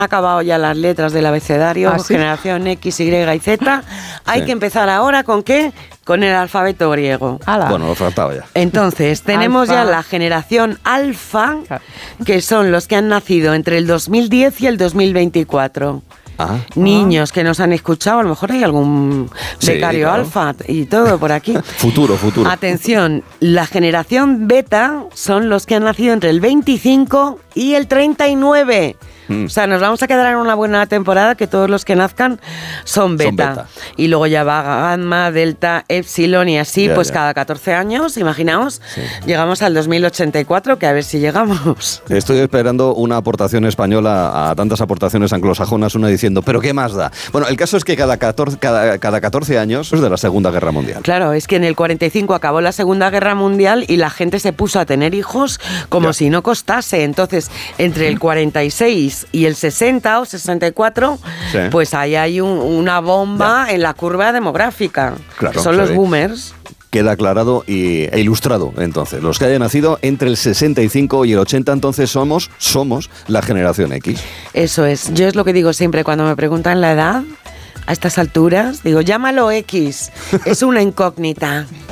acabado ya las letras del abecedario, ¿Sí? generación X, Y y Z. Hay que empezar ahora ¿con qué? Con el alfabeto griego. ¡Hala! Bueno, lo faltaba ya. Entonces, tenemos Alfa. ya la generación alfa, Claro. que son los que han nacido entre el 2010 y el 2024. Ah, Niños que nos han escuchado, a lo mejor hay algún Sí, becario claro. alfa y todo por aquí. futuro. Atención, la generación beta son los que han nacido entre el 25 y el 39. O sea, nos vamos a quedar en una buena temporada que todos los que nazcan son beta. Son beta. Y luego ya va gamma, delta, epsilon y así, Ya, pues ya. cada 14 años, imaginaos, Sí. llegamos al 2084, que a ver si llegamos. Estoy esperando una aportación española a tantas aportaciones anglosajonas, una diciendo, ¿pero qué más da? Bueno, el caso es que cada 14 años es de la Segunda Guerra Mundial. Claro, es que en el 45 acabó la Segunda Guerra Mundial y la gente se puso a tener hijos como Ya. si no costase. Entonces, entre el 46 y el 60 o 64, Sí. pues ahí hay una bomba en la curva demográfica, Claro, que son se los ve. boomers. Queda aclarado e ilustrado, entonces. Los que hayan nacido entre el 65 y el 80, entonces somos la generación X. Eso es. Yo es lo que digo siempre cuando me preguntan la edad, a estas alturas, digo, llámalo X, es una incógnita.